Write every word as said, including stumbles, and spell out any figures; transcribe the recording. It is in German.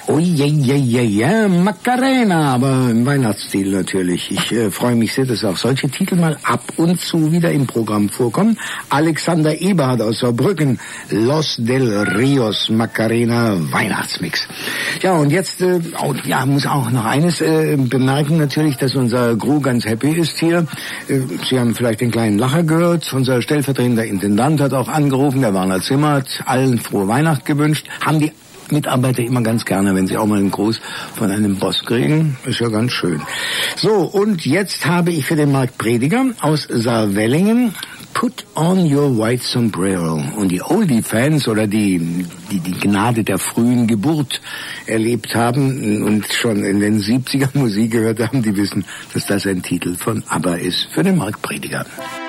Oh je, je, je, je, Macarena, aber im Weihnachtsstil natürlich. Ich äh, freue mich sehr, dass auch solche Titel mal ab und zu wieder im Programm vorkommen. Alexander Eberhardt aus Saarbrücken, Los del Rios Macarena Weihnachtsmix. Ja, und jetzt äh, oh, ja, muss auch noch eines äh, bemerken, natürlich, dass unser Gru ganz happy ist hier. Äh, Sie haben vielleicht den kleinen Lacher gehört. Unser stellvertretender Intendant hat auch angerufen, der Werner Zimmer, hat allen frohe Weihnacht gewünscht. Haben die Mitarbeiter immer ganz gerne, wenn sie auch mal einen Gruß von einem Boss kriegen. Ist ja ganz schön. So, und jetzt habe ich für den Marc Prediger aus Saarwellingen Put on your white sombrero. Und die Oldie-Fans oder die, die die Gnade der frühen Geburt erlebt haben und schon in den siebziger Musik gehört haben, die wissen, dass das ein Titel von ABBA ist für den Marc Prediger.